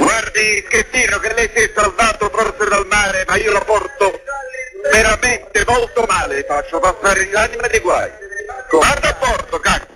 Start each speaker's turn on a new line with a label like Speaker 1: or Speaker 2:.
Speaker 1: Guardi, schettino, che lei si è salvato forse dal mare, ma io lo porto veramente molto male, faccio passare l'anima dei guai. Guarda a porto, cacchio!